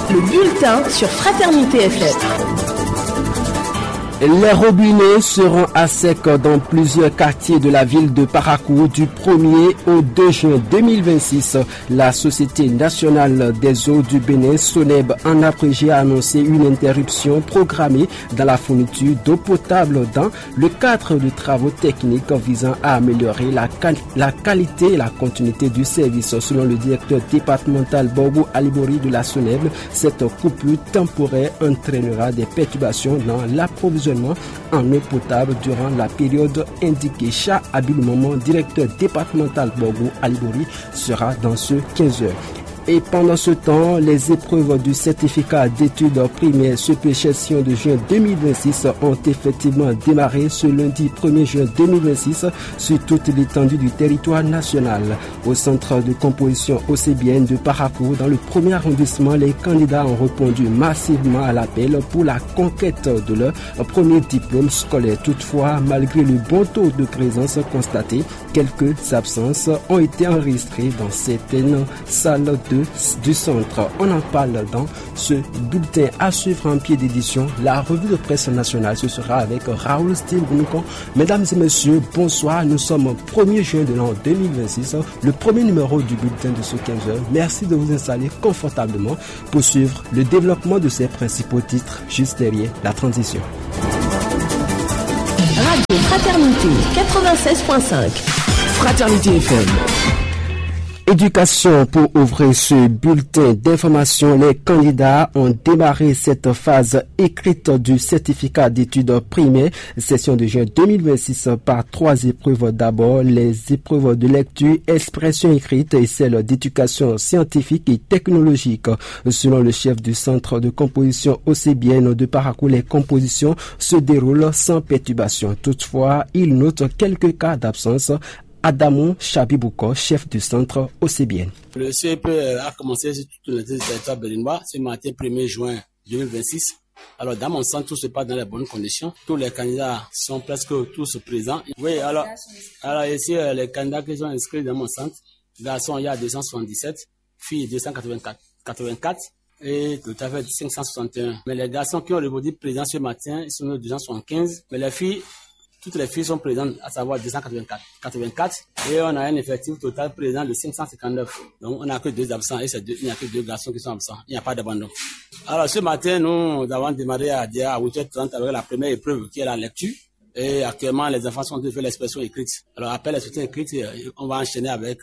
Le bulletin sur Fraternité FM. Les robinets seront à sec dans plusieurs quartiers de la ville de Parakou du 1er au 2 juin 2026. La Société nationale des eaux du Bénin, SONEB, en abrégé, a annoncé une interruption programmée dans la fourniture d'eau potable dans le cadre de travaux techniques visant à améliorer la qualité et la continuité du service. Selon le directeur départemental Borgou Alibori de la SONEB, cette coupure temporaire entraînera des perturbations dans l'approvisionnement en eau potable durant la période indiquée. Cha Abilou, directeur départemental Borgou Alibori, sera dans ce 15 heures. Et pendant ce temps, les épreuves du certificat d'études primaires session de juin 2026 ont effectivement démarré ce lundi 1er juin 2026 sur toute l'étendue du territoire national. Au centre de composition OCBN de Parakou, dans le premier arrondissement, les candidats ont répondu massivement à l'appel pour la conquête de leur premier diplôme scolaire. Toutefois, malgré le bon taux de présence constaté, quelques absences ont été enregistrées dans certaines salles du centre. On en parle dans ce bulletin à suivre en pied d'édition. La revue de presse nationale, ce sera avec Raoul Stilbunko. Mesdames et messieurs, bonsoir. Nous sommes au 1er juin de l'an 2026, le premier numéro du bulletin de ce 15h. Merci de vous installer confortablement pour suivre le développement de ces principaux titres juste derrière la transition. Radio Fraternité 96.5. Fraternité FM. Éducation pour ouvrir ce bulletin d'information. Les candidats ont démarré cette phase écrite du certificat d'études primaires, session de juin 2026 par 3 épreuves. D'abord, les épreuves de lecture, expression écrite et celles d'éducation scientifique et technologique. Selon le chef du centre de composition OCBN de Parakou, les compositions se déroulent sans perturbation. Toutefois, il note quelques cas d'absence. Adamou Chabibouko, chef du centre OCBN. Le CEP a commencé sur tout le territoire béninois ce matin 1er juin 2026. Alors, dans mon centre, tout se passe dans les bonnes conditions. Tous les candidats sont presque tous présents. Oui, alors ici, les candidats qui sont inscrits dans mon centre, garçons, il y a 277, filles, 284, et tout à fait 561. Mais les garçons qui ont répondu présents ce matin, ils sont 275. Mais les filles, toutes les filles sont présentes, à savoir 284. Et on a un effectif total présent de 559. Donc, on n'a que 2 absents et il n'y a que 2 garçons qui sont absents. Il n'y a pas d'abandon. Alors, ce matin, nous avons démarré à 8h30 avec la première épreuve qui est la lecture. Et actuellement, les enfants sont en train de faire l'expression écrite. Alors, après l'expression écrite, on va enchaîner avec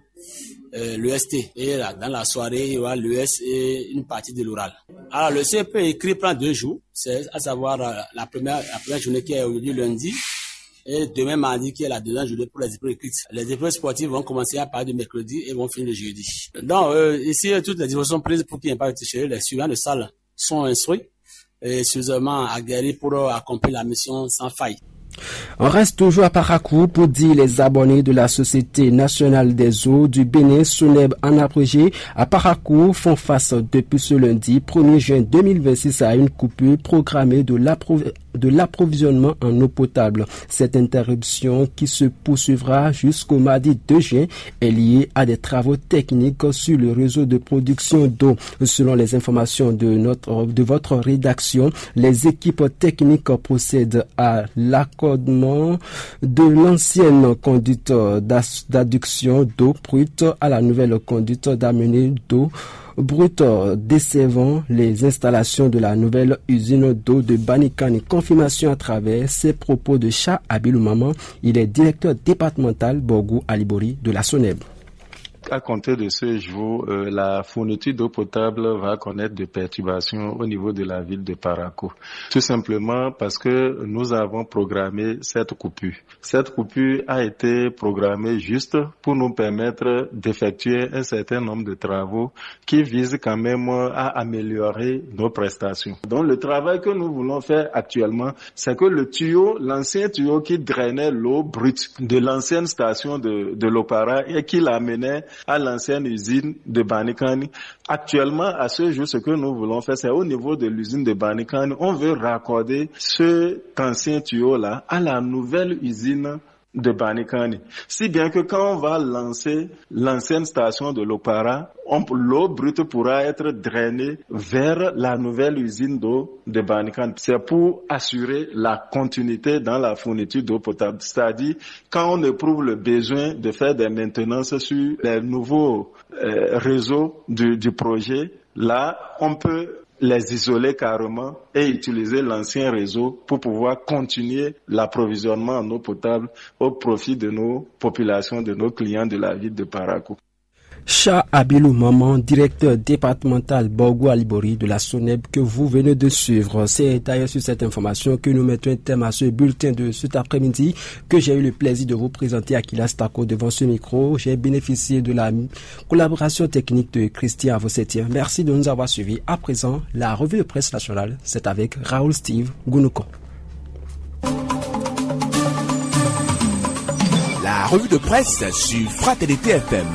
l'EST. Et là, dans la soirée, il y aura l'ES et une partie de l'oral. Alors, le CEP écrit prend 2 jours. C'est à savoir la première journée qui est aujourd'hui lundi. Et demain mardi, qui est la deuxième journée pour les épreuves écrites. Les épreuves sportives vont commencer à partir de mercredi et vont finir le jeudi. Donc, ici, toutes les dispositions prises pour qu'il n'y ait pas de tricherie. Les suivants de salle sont instruits et suffisamment aguerris pour accomplir la mission sans faille. On reste toujours à Parakou pour dire les abonnés de la Société nationale des eaux du Bénin, SONEB en abrégé, à Parakou font face depuis ce lundi 1er juin 2026 à une coupure programmée de l'approvisionnement en eau potable. Cette interruption qui se poursuivra jusqu'au mardi 2 juin est liée à des travaux techniques sur le réseau de production d'eau. Selon les informations de votre rédaction, les équipes techniques procèdent à l'accordement de l'ancienne conduite d'adduction d'eau brute à la nouvelle conduite d'amener d'eau brute desservant les installations de la nouvelle usine d'eau de Banikani. Confirmation à travers ses propos de Cha Abilou. Il est directeur départemental Borgou Alibori de la SONEB. À compter de ce jour, la fourniture d'eau potable va connaître des perturbations au niveau de la ville de Parakou. Tout simplement parce que nous avons programmé cette coupure. Cette coupure a été programmée juste pour nous permettre d'effectuer un certain nombre de travaux qui visent quand même à améliorer nos prestations. Donc le travail que nous voulons faire actuellement, c'est que le tuyau, l'ancien tuyau qui drainait l'eau brute de l'ancienne station de l'Opara et qui l'amenait à l'ancienne usine de Banikani. Actuellement, à ce jour, ce que nous voulons faire, c'est au niveau de l'usine de Banikani, on veut raccorder cet ancien tuyau-là à la nouvelle usine de Banikani. Si bien que quand on va lancer l'ancienne station de l'Opara, l'eau brute pourra être drainée vers la nouvelle usine d'eau de Banikani. C'est pour assurer la continuité dans la fourniture d'eau potable. C'est-à-dire, quand on éprouve le besoin de faire des maintenances sur les nouveaux réseaux du projet, là, on peut les isoler carrément et utiliser l'ancien réseau pour pouvoir continuer l'approvisionnement en eau potable au profit de nos populations, de nos clients de la ville de Parakou. Cha Abilou Maman, directeur départemental Borgo Alibori de la SONEB que vous venez de suivre. C'est d'ailleurs sur cette information que nous mettons un terme à ce bulletin de cet après-midi que j'ai eu le plaisir de vous présenter à Akilas Tako devant ce micro. J'ai bénéficié de la collaboration technique de Christian Avossetien. Merci de nous avoir suivis. À présent, la revue de presse nationale, c'est avec Raoul Steve Gounouko. La revue de presse sur Fraternité FM.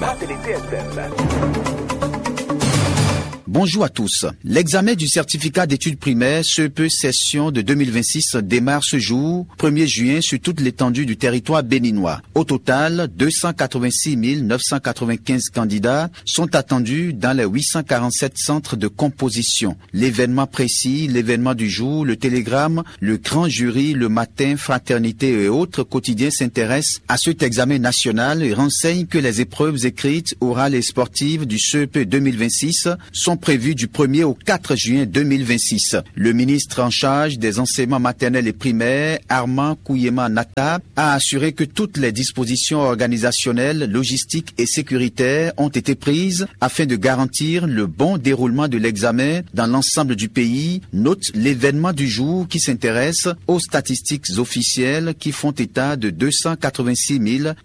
Bonjour à tous. L'examen du certificat d'études primaires CEP session de 2026 démarre ce jour, 1er juin, sur toute l'étendue du territoire béninois. Au total, 286 995 candidats sont attendus dans les 847 centres de composition. L'événement précis, l'événement du jour, le télégramme, le grand jury, le matin, fraternité et autres quotidiens s'intéressent à cet examen national et renseignent que les épreuves écrites, orales et sportives du CEP 2026 sont prévues du 1er au 4 juin 2026. Le ministre en charge des enseignements maternels et primaires, Armand Kouyema Nata, a assuré que toutes les dispositions organisationnelles, logistiques et sécuritaires ont été prises afin de garantir le bon déroulement de l'examen dans l'ensemble du pays. Note l'événement du jour qui s'intéresse aux statistiques officielles qui font état de 286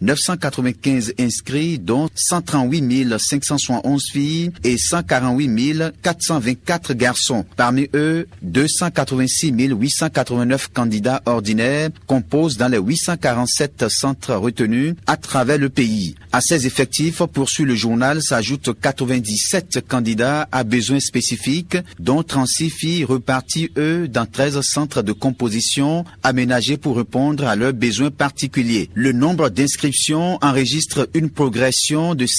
995 inscrits, dont 138 571 filles et 148 424 garçons. Parmi eux, 286 889 candidats ordinaires composent dans les 847 centres retenus à travers le pays. À ces effectifs, poursuit le journal, s'ajoutent 97 candidats à besoins spécifiques, dont 36 filles reparties, eux, dans 13 centres de composition aménagés pour répondre à leurs besoins particuliers. Le nombre d'inscriptions enregistre une progression de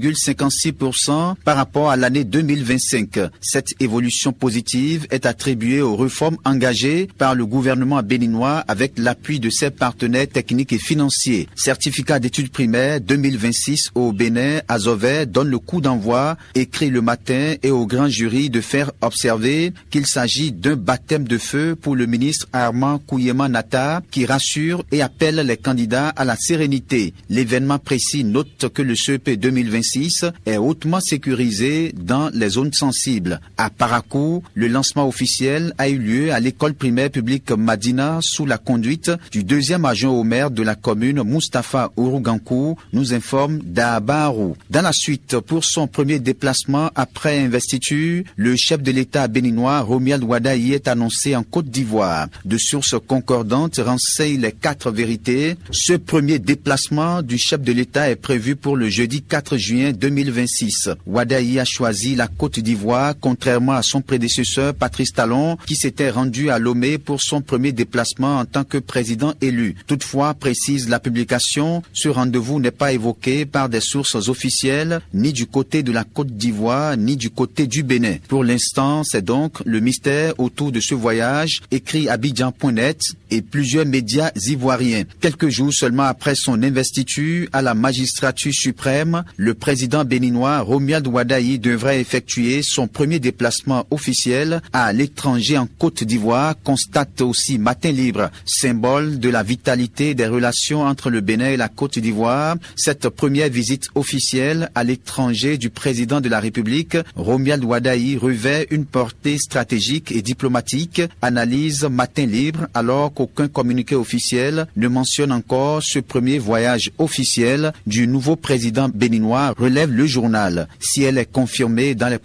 5,56% par rapport à l'année 2025. Cette évolution positive est attribuée aux réformes engagées par le gouvernement béninois avec l'appui de ses partenaires techniques et financiers. Certificat d'études primaires 2026 au Bénin, à Zové, donne le coup d'envoi, écrit le matin, et au grand jury de faire observer qu'il s'agit d'un baptême de feu pour le ministre Armand Kouyema Nata, qui rassure et appelle les candidats à la sérénité. L'événement précis note que le CEP 2026 est hautement sécurisé dans les zones sensibles. À Parakou, le lancement officiel a eu lieu à l'école primaire publique Madina sous la conduite du deuxième adjoint au maire de la commune, Mustapha Ourougankou, nous informe Dabarou. Dans la suite, pour son premier déplacement après investiture, le chef de l'État béninois, Romuald Wadayi, est annoncé en Côte d'Ivoire. De sources concordantes renseignent les 4 vérités. Ce premier déplacement du chef de l'État est prévu pour le jeudi 4 juin 2026. Wadayi a choisi la Côte d'Ivoire, contrairement à son prédécesseur Patrice Talon, qui s'était rendu à Lomé pour son premier déplacement en tant que président élu. Toutefois, précise la publication, ce rendez-vous n'est pas évoqué par des sources officielles, ni du côté de la Côte d'Ivoire, ni du côté du Bénin. Pour l'instant, c'est donc le mystère autour de ce voyage, écrit Abidjan.net et plusieurs médias ivoiriens. Quelques jours seulement après son investiture à la magistrature suprême, le président béninois Romuald Wadayi devrait effectuer son premier déplacement officiel à l'étranger en Côte d'Ivoire, constate aussi Matin Libre. Symbole de la vitalité des relations entre le Bénin et la Côte d'Ivoire, cette première visite officielle à l'étranger du président de la République, Romuald Wadayi, revêt une portée stratégique et diplomatique, analyse Matin Libre, alors qu'aucun communiqué officiel ne mentionne encore ce premier voyage officiel du nouveau président béninois, relève le journal. Si elle est confirmée dans les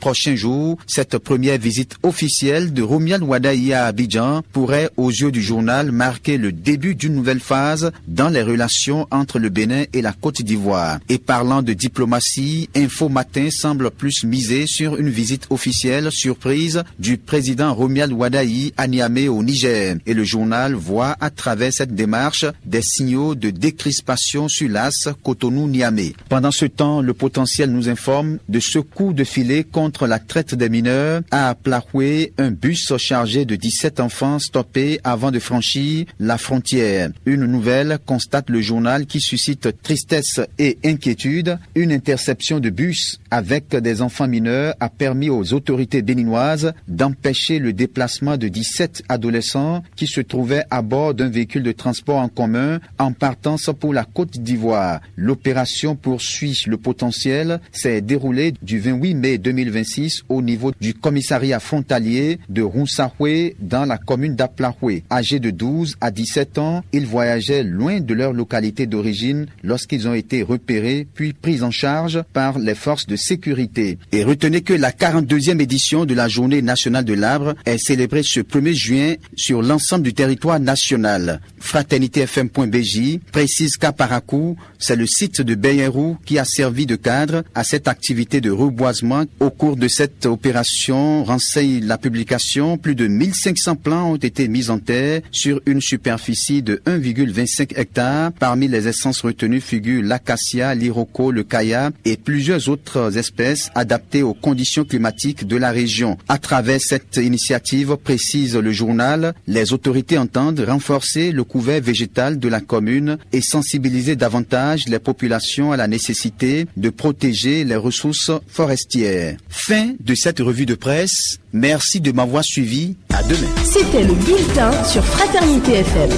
prochains jours, cette première visite officielle de Romuald Wadayi à Abidjan pourrait, aux yeux du journal, marquer le début d'une nouvelle phase dans les relations entre le Bénin et la Côte d'Ivoire. Et parlant de diplomatie, Info Matin semble plus miser sur une visite officielle surprise du président Romuald Wadayi à Niamey au Niger. Et le journal voit à travers cette démarche des signaux de décrispation sur l'axe Cotonou-Niamey. Pendant ce temps, le potentiel nous informe de ce coup de filet contre la traite des mineurs à Plahoué, un bus chargé de 17 enfants stoppé avant de franchir la frontière. Une nouvelle, constate le journal, qui suscite tristesse et inquiétude. Une interception de bus avec des enfants mineurs a permis aux autorités béninoises d'empêcher le déplacement de 17 adolescents qui se trouvaient à bord d'un véhicule de transport en commun en partance pour la Côte d'Ivoire. L'opération poursuit le potentiel, s'est déroulée du 28 mai 2026 au niveau du commissariat frontalier de Rounsahoué dans la commune d'Aplahoué. Âgés de 12 à 17 ans, ils voyageaient loin de leur localité d'origine lorsqu'ils ont été repérés puis pris en charge par les forces de sécurité. Et retenez que la 42e édition de la Journée nationale de l'arbre est célébrée ce 1er juin sur l'ensemble du territoire national. FraternitéFM.bj précise qu'à Parakou, c'est le site de Beyenrou qui a servi de cadre à cette activité de reboisement. Au cours de cette opération, renseigne la publication, plus de 1500 plants ont été mis en terre sur une superficie de 1,25 hectares. Parmi les essences retenues figurent l'acacia, l'iroko, le kaya et plusieurs autres espèces adaptées aux conditions climatiques de la région. À travers cette initiative, précise le journal, les autorités entendent renforcer le couvert végétal de la commune et sensibiliser davantage les populations à la nécessité de protéger les ressources forestières. Fin de cette revue de presse. Merci de m'avoir suivi. À demain. C'était le bulletin sur Fraternité FM.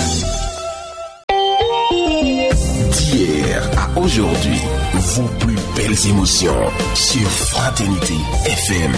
D'hier à aujourd'hui, vos plus belles émotions sur Fraternité FM.